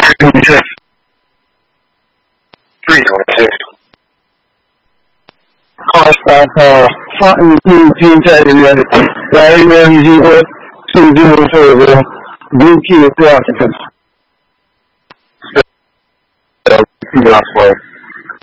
发已经在这个来源已经甚至是这个人体的这样子。last word.